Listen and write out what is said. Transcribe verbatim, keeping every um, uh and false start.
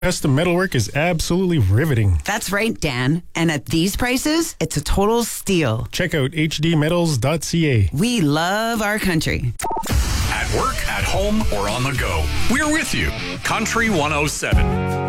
Custom metalwork is absolutely riveting. That's right, Dan. And at these prices, it's a total steal. Check out h d metals dot c a. We love our country. At work, at home, or on the go, we're with you. Country one oh seven.